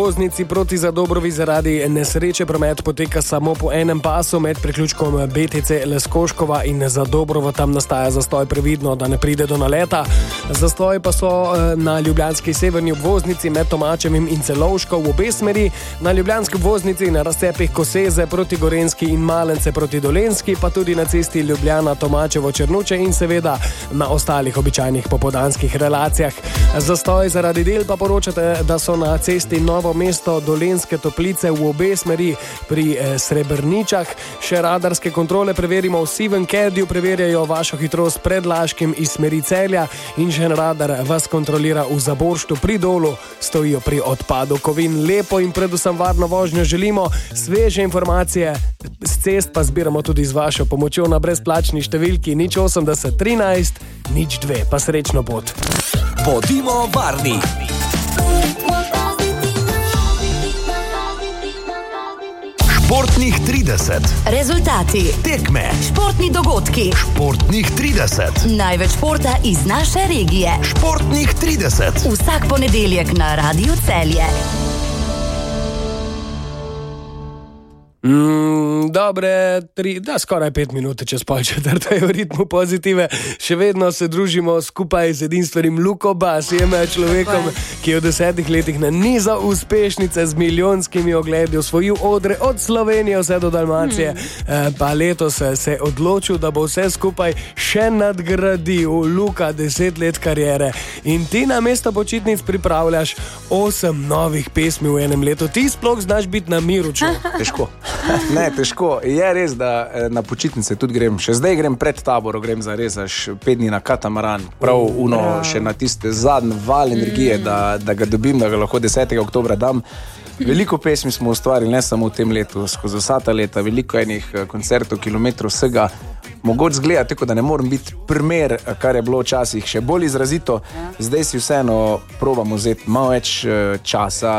Obvoznici proti Zadobrovi zaradi nesreče promet poteka samo po enem pasu med priključkom BTC Leskoškova in Zadobrovo. Tam nastaja zastoj, previdno, da ne pride do naleta. Zastoj pa so na ljubljanski severni obvoznici med Tomačevim in Celovško v obe smeri, na ljubljanski obvoznici na razcepih Koseze proti Gorenjski in Malence proti Dolenjski, pa tudi na cesti Ljubljana Tomačevo Črnuče in seveda na ostalih običajnih popoldanskih relacijah. Zastoj zaradi del pa poročate, da so na cesti Novo mesto Dolenjske Toplice v obe smeri pri Srebrničah. Še radarske kontrole preverimo v Sivem Kedju, preverjajo vašo hitrost pred Laškim iz smeri Celja in še en radar vas kontrolira v Zaborštu pri Dolu, stojijo pri odpadu kovin. Lepo in predvsem varno vožnjo želimo, sveže informacije s cest pa zbiramo tudi z vašo pomočjo na brezplačni številki 080 13 02, pa srečno pot. Bodimo varni. Športnih 30. Rezultati, Tekme, športni dogodki, Športnih 30. največ športa iz naše regije. Športnih 30. Vsak ponedeljek na Radiu Celje. Skoraj 5 minut čez pol četrte je v ritmu Pozitive. Še vedno se družimo skupaj z edinstvenim Luko Basijem, človekom, ki je v 10 letih nanizal uspešnice z milijonskimi ogledi, osvojil odre od Slovenije vse do Dalmacije, pa letos se je odločil, da bo vse skupaj še nadgradil. Luka, 10 let kariere in ti na mesto počitnic pripravljaš 8 novih pesmi v enem letu. Ti sploh znaš biti na miru, človek? Težko. Ne, težko. Je res, da na počitnice tudi grem. Še zdaj grem pred taboro, grem za res 5 dni na katamaran. Prav še na tiste zadnji val energije, da ga dobim, da ga lahko 10. oktobra dam. Veliko pesmi smo ustvarili, ne samo v tem letu, skozi vsa ta leta, veliko enih koncertov, kilometrov vsega. Mogoče zgleda tako, da ne morem biti primer, kar je bilo včasih še bolj izrazito. Zdaj si vseeno probamo vzeti malo več časa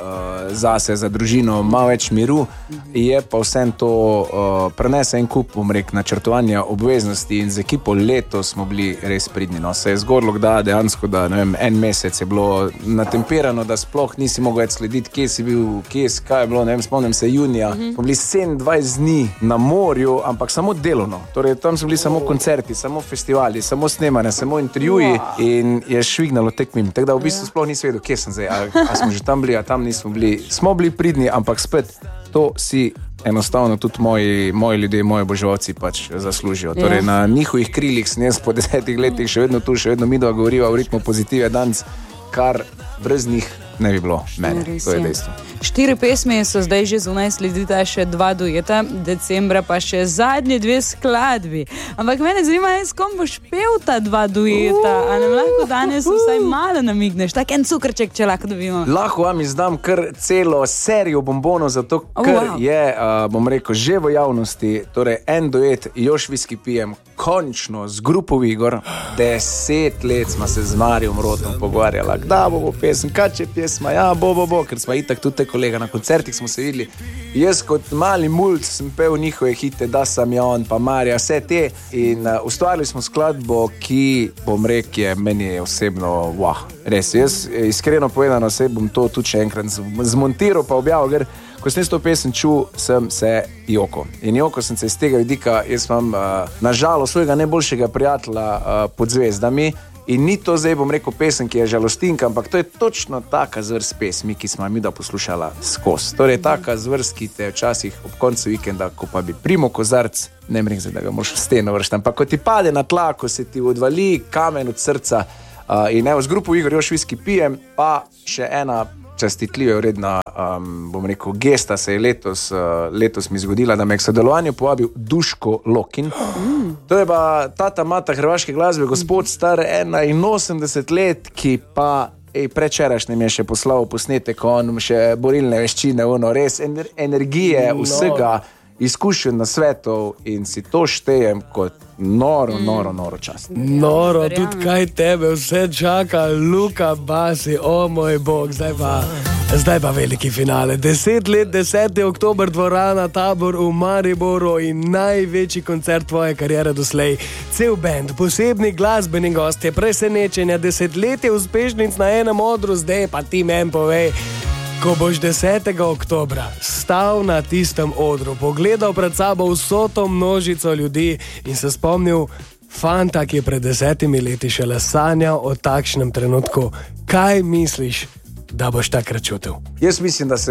zase, za družino, malo več miru. Je pa vsem to prenese en kup, načrtovanja obveznosti in z ekipo letos smo bili res pridni. No, se je zgodilo, da dejansko, da ne vem, en mesec je bilo natemperano, da sploh nisi mogel več slediti, kje si bil, kaj je bilo, ne vem, spomnim se junija. Smo bili 27 dni na morju, ampak samo delovno. Torej, tam so bili samo koncerti, samo festivali, samo snemanje, samo intervjuji in je švignalo tekmim. Tako da v bistvu sploh nisem vedel, kje sem zdaj, a smo že tam bili, a tam nismo bili. Smo bili pridni, ampak spet to si enostavno tudi moji ljudje, moji božovalci pač zaslužijo. Torej, na njihovih krilih sem jaz po 10 letih še vedno tu, še vedno midva govoriva v ritmu Pozitive danes, kar brez njih ne bi bilo mene. To je dejstvo. 4 pesmi so zdaj že zunaj, sledita še 2 dueta, decembra pa še zadnje 2 skladbi. Ampak mene zanima, s kom boš pel ta 2 dueta? A nam lahko danes vsaj malo namigneš? Tak en cukrček, če lahko dobimo. Lahko vam izdam kar celo serijo bombonov, zato ker je, bom rekel, že v javnosti, torej en duet Još Viski pijem, končno z grupo Vigor. 10 let smo se z Marjom Rotom pogovarjala, kdaj bo pesem, kaj če pesma, ja, bo, ker smo itak tudi kolega na koncertih smo se videli. Jaz kot mali mulc sem pel njihove hite, Da sam ja on, pa Marja, vse te in ustvarili smo skladbo, ki, bom rekel, je meni osebno, res, jaz iskreno povedano se bom to tudi še enkrat zmontiral pa objavil, ker ko sem to pesem čul, sem se joko. In joko sem se iz tega vidika, jaz imam nažalost svojega najboljšega prijatelja pod zvezdami. In ni to zdaj, bom rekel, pesem, ki je žalostinka, ampak to je točno taka zvrst pesmi, ki smo mi da poslušala skozi. Torej, taka zvrst, ki te včasih ob koncu vikenda, ko pa bi Primo Kozarc, ne vem reči, da ga moraš v steno vršiti, ampak ko ti pade na tla, ko se ti odvali kamen od srca in evo, z grupo Igor Još Viski pijem, pa še ena častitljiva, vredna, bom rekel, gesta se je letos mi zgodila, da me je k sodelovanju povabil Duško Lokin. To je pa tata mata hrvaške glasbe, gospod star 81 let, ki pa predvčerajšnjem je še poslal posnetek, on še borilne veščine, res energije, vsega, izkušenj na svetov in si to štejem kot noro čast. Noro, tudi kaj tebe vse čaka, Luka Basi, o moj bog, zdaj pa veliki finale. 10 let, 10. oktober, dvorana Tabor v Mariboru in največji koncert tvoje kariere doslej. Cel band, posebni glasbeni gostje, presenečenja, 10 let uspešnic na enem odru, zdaj pa ti meni povej, Ko boš 10. oktobra stal na tistem odru, pogledal pred sabo vso to množico ljudi in se spomnil fanta, ki je pred 10 leti šele sanjal o takšnem trenutku, kaj misliš, da boš takrat čutil? Jaz mislim, da se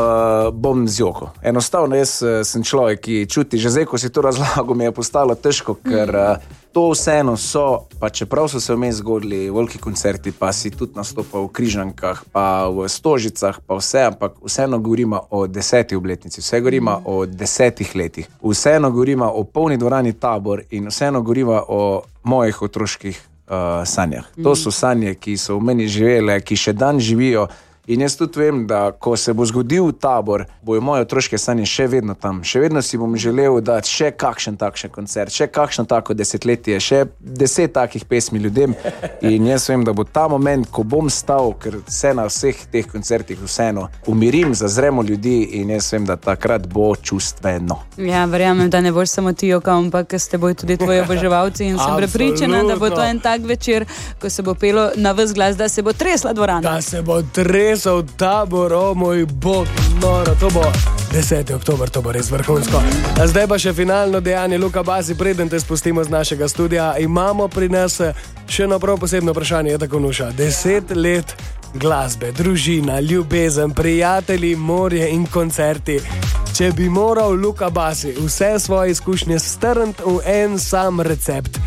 bom zjokal. Enostavno, jaz sem človek, ki čuti, že zdaj, ko si to razlagal, mi je postalo težko, ker to vseeno so, pa čeprav so se vmes zgodili veliki koncerti, pa si tudi nastopal v Križankah, pa v Stožicah, pa vse, ampak vseeno govorimo o 10. obletnici, vse govorimo o 10 letih, vseeno govorimo o polni dvorani Tabor in vseeno govorimo o mojih otroških sanjah. To so sanje, ki so v meni živele, ki še dan živijo. In jaz tudi vem, da ko se bo zgodil Tabor, bojo moje otroške sanje še vedno tam. Še vedno si bom želel dati še kakšen takšen koncert, še kakšno tako desetletje, še 10 takih pesmi ljudem. In jaz vem, da bo ta moment, ko bom stal, ker se na vseh teh koncertih vseeno umirim, zazremo ljudi in jaz vem, da takrat bo čustveno. Ja, verjamem, da ne boš samo ti jokal, ampak ste bojo tudi tvoji oboževalci in sem prepričana, da bo to en tak večer, ko se bo pelo na ves glas, da se bo tresla dvorana. Da se bo v Tabor, o moj bog, noro, to bo 10. oktober, to bo res vrhunsko. A zdaj pa še finalno dejanje, Luka Basi, preden te spustimo z našega studia, imamo pri nas še eno prav posebno vprašanje, je tako Nuša. 10 let glasbe, družina, ljubezen, prijatelji, morje in koncerti. Če bi moral Luka Basi vse svoje izkušnje strniti v en sam recept,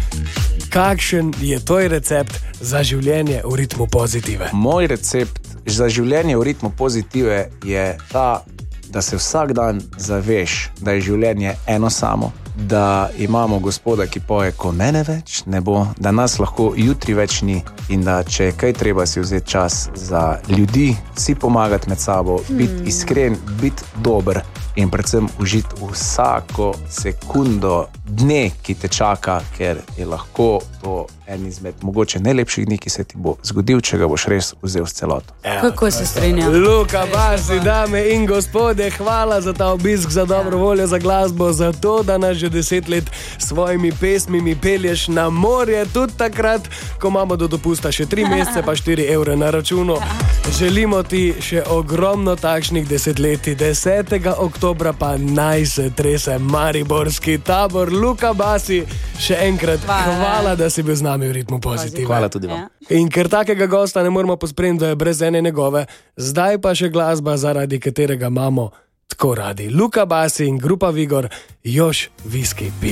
kakšen je tvoj recept za življenje v ritmu pozitive? Moj recept za življenje v ritmu pozitive je ta, da se vsak dan zaveš, da je življenje eno samo, da imamo Gospoda, ki poje, ko mene več ne bo, da nas lahko jutri več ni in da če je kaj treba si vzeti čas za ljudi, si pomagati med sabo, biti iskren, biti dober in predvsem užiti vsako sekundo dne, ki te čaka, ker je lahko to en izmed mogoče najlepših dni, ki se ti bo zgodil, če ga boš res vzel s celoto. Kako se strinjam? Luka Basi, dame in gospode, hvala za ta obisk, za dobro voljo, za glasbo, za to, da nas že 10 let s svojimi pesmimi pelješ na morje, tudi takrat, ko imamo do dopusta še 3 mesece, pa 4 evre na računu. Želimo ti še ogromno takšnih desetletij. 10. oktobra pa naj se trese mariborski Tabor. Luka Basi, še enkrat hvala, da si bil z nami v ritmu pozitive. Hvala tudi vam. In ker takega gosta ne moramo pospremiti, da je brez ene njegove, zdaj pa še glasba, zaradi katerega imamo tako radi. Luka Basi in grupa Vigor, Još Viski Pi.